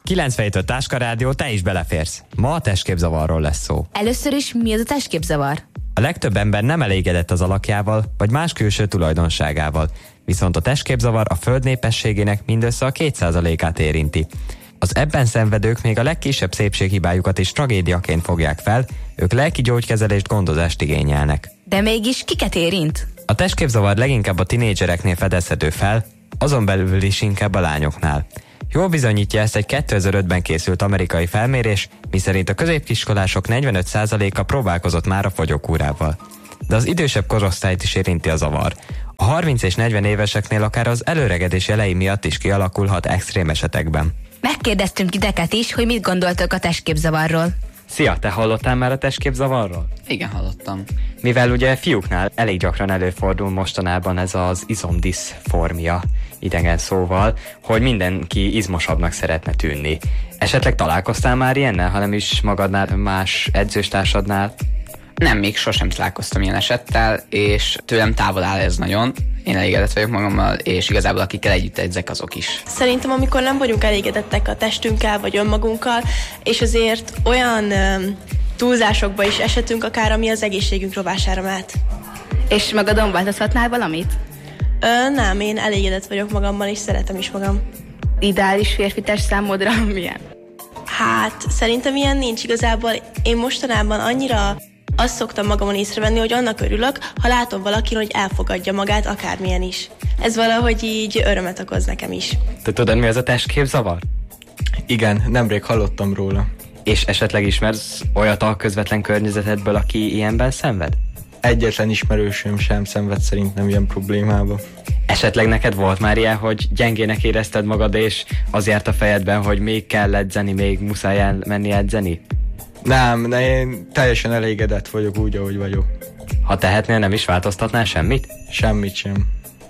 97.5 Táska Rádió, te is beleférsz. Ma a testképzavarról lesz szó. Először is mi az a testképzavar? A legtöbb ember nem elégedett az alakjával, vagy más külső tulajdonságával, viszont a testképzavar a föld népességének mindössze a 2%-át érinti. Az ebben szenvedők még a legkisebb szépséghibájukat is tragédiaként fogják fel, ők lelki gyógykezelést, gondozást igényelnek. De mégis kiket érint? A testképzavar leginkább a tinédzsereknél fedezhető fel, azon belül is inkább a lányoknál. Jól bizonyítja ezt egy 2005-ben készült amerikai felmérés, miszerint a középiskolások 45%-a próbálkozott már a fogyókúrával. De az idősebb korosztályt is érinti a zavar. A 30 és 40 éveseknél akár az előregedés jelei miatt is kialakulhat extrém esetekben. Megkérdeztünk ideket is, hogy mit gondoltok a testképzavarról. Szia, te hallottál már a testképzavarról? Igen, hallottam. Mivel ugye fiúknál elég gyakran előfordul mostanában ez az izomdiszformia, idegen szóval, hogy mindenki izmosabbnak szeretne tűnni. Esetleg találkoztál már ilyennel, hanem is magadnál, más edzőstársadnál? Nem, még sosem találkoztam ilyen esettel, és tőlem távol áll ez nagyon. Én elégedett vagyok magammal, és igazából akikkel együtt edzek, azok is. Szerintem, amikor nem vagyunk elégedettek a testünkkel, vagy önmagunkkal, és azért olyan túlzásokba is esetünk, akár ami az egészségünk rovására mehet. És magadon változhatnál valamit? Nem, én elégedett vagyok magammal, és szeretem is magam. Ideális férfi test számodra milyen? Hát, szerintem ilyen nincs igazából. Én mostanában annyira azt szoktam magamon észrevenni, hogy annak örülök, ha látom valakin, hogy elfogadja magát akármilyen is. Ez valahogy így örömet okoz nekem is. Te tudod, mi az a testképzavar? Igen, nemrég hallottam róla. És esetleg ismersz olyat a közvetlen környezetedből, aki ilyenben szenved? Egyetlen ismerősöm sem szenved szerintem ilyen problémába. Esetleg neked volt már ilyen, hogy gyengének érezted magad, és az járt a fejedben, hogy még kell edzeni, még muszáj elmenni edzeni? Nem, én teljesen elégedett vagyok úgy, ahogy vagyok. Ha tehetnél, nem is változtatnál semmit? Semmit sem.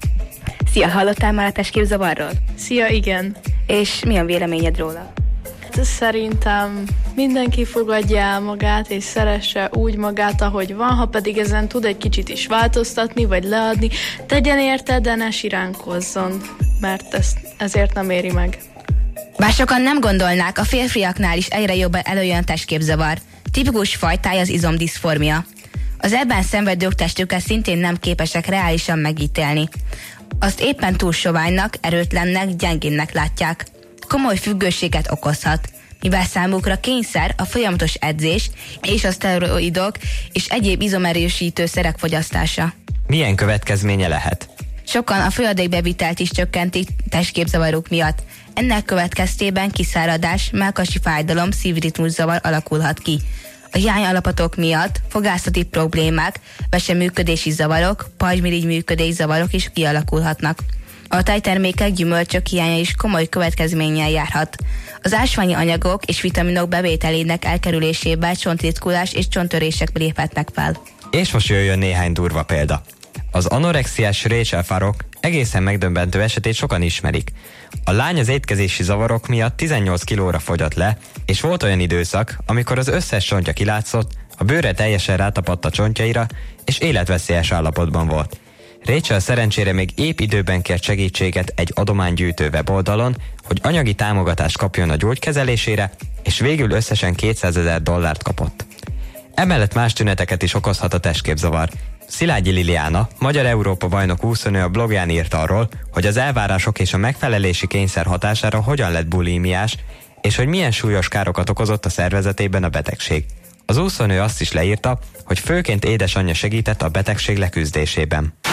Szia, hallottál már a testképzavarról? Szia, igen. És mi a véleményed róla? Szerintem mindenki fogadja el magát, és szeresse úgy magát, ahogy van, ha pedig ezen tud egy kicsit is változtatni, vagy leadni, tegyen érte, de ne siránkozzon, mert ezért nem éri meg. Bár sokan nem gondolnák, a férfiaknál is egyre jobban előjön a testképzavar. Tipikus fajtája az izomdiszformia. Az ebben szenvedők testüket szintén nem képesek reálisan megítélni. Azt éppen túl soványnak, erőtlennek, gyengénnek látják. Komoly függőséget okozhat, mivel számukra kényszer a folyamatos edzés és a szteroidok és egyéb izomerősítő szerek fogyasztása. Milyen következménye lehet? Sokan a folyadékbevitelt is csökkentik testképzavaruk miatt. Ennek következtében kiszáradás, mellkasi fájdalom, szívritmuszavar alakulhat ki. A hiányállapotok miatt fogászati problémák, veseműködési zavarok, pajzsmirigy működés zavarok is kialakulhatnak. A tejtermékek, gyümölcsök hiánya is komoly következménnyel járhat. Az ásványi anyagok és vitaminok bevételének elkerülésével csontritkulás és csonttörések léphetnek fel. És most jöjjön néhány durva példa. Az anorexiás Rachel Farrow egészen megdöbbentő esetét sokan ismerik. A lány az étkezési zavarok miatt 18 kilóra fogyott le, és volt olyan időszak, amikor az összes csontja kilátszott, a bőre teljesen rátapadt a csontjaira, és életveszélyes állapotban volt. Rachel szerencsére még épp időben kért segítséget egy adománygyűjtő weboldalon, hogy anyagi támogatást kapjon a gyógykezelésére, és végül összesen $200,000 kapott. Emellett más tüneteket is okozhat a testképzavar. Szilágyi Liliana, magyar Európa-bajnok úszónő a blogján írt arról, hogy az elvárások és a megfelelési kényszer hatására hogyan lett bulimiás, és hogy milyen súlyos károkat okozott a szervezetében a betegség. Az úszónő azt is leírta, hogy főként édesanyja segített a betegség leküzdésében.